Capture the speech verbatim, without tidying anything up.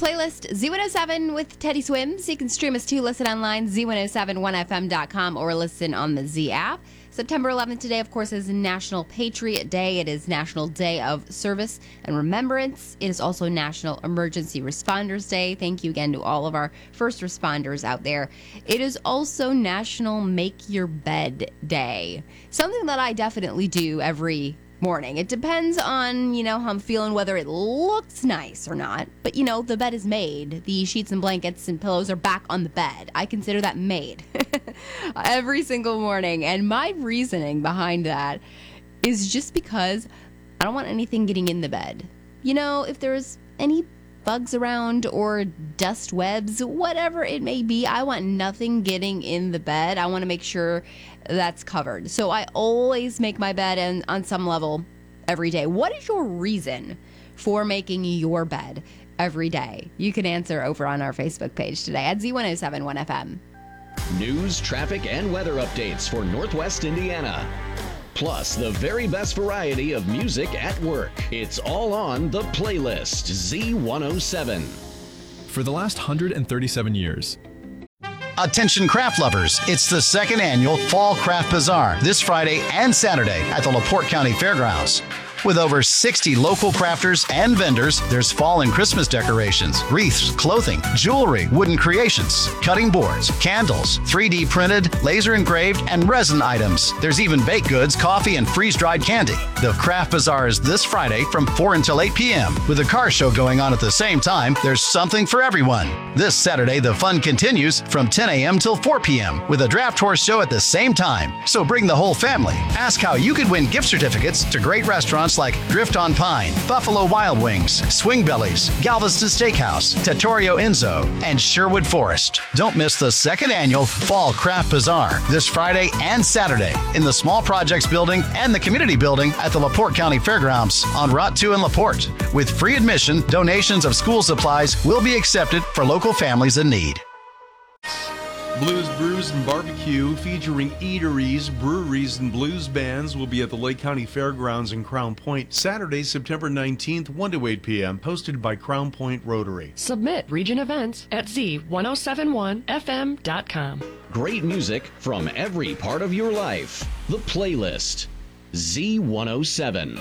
playlist, Z one oh seven with Teddy Swims. You can stream us too. Listen online, Z one oh seven one F M dot com, or listen on the Z app. September eleventh today, of course, is National Patriot Day. It is National Day of Service and Remembrance. It is also National Emergency Responders Day. Thank you again to all of our first responders out there. It is also National Make Your Bed Day. Something that I definitely do every morning. It depends on, you know, how I'm feeling, whether it looks nice or not. But, you know, the bed is made. The sheets and blankets and pillows are back on the bed. I consider that made every single morning. And my reasoning behind that is just because I don't want anything getting in the bed. You know, if there's any bugs around or dust webs, whatever it may be, I want nothing getting in the bed. I want to make sure that's covered. So I always make my bed and on some level every day. What is your reason for making your bed every day? You can answer over on our Facebook page today at Z one oh seven one F M. News, traffic, and weather updates for Northwest Indiana. Plus, the very best variety of music at work. It's all on the playlist, Z one oh seven. For the last one hundred thirty-seven years. Attention craft lovers, it's the second annual Fall Craft Bazaar this Friday and Saturday at the LaPorte County Fairgrounds. With over sixty local crafters and vendors, there's fall and Christmas decorations, wreaths, clothing, jewelry, wooden creations, cutting boards, candles, three D printed, laser engraved, and resin items. There's even baked goods, coffee, and freeze-dried candy. The Craft Bazaar is this Friday from four until eight p.m. With a car show going on at the same time, there's something for everyone. This Saturday, the fun continues from ten a.m. till four p.m. with a draft horse show at the same time. So bring the whole family. Ask how you could win gift certificates to great restaurants like Drift on Pine, Buffalo Wild Wings, Swing Bellies, Galveston Steakhouse, Trattoria Enzo, and Sherwood Forest. Don't miss the second annual Fall Craft Bazaar this Friday and Saturday in the Small Projects Building and the Community Building at the LaPorte County Fairgrounds on Route two in LaPorte. With free admission, donations of school supplies will be accepted for local families in need. Blues Brews and Barbecue, featuring eateries, breweries, and blues bands, will be at the Lake County Fairgrounds in Crown Point Saturday, September nineteenth, one to eight p.m., hosted by Crown Point Rotary. Submit region events at Z one oh seven one F M dot com. Great music from every part of your life. The playlist, Z one oh seven.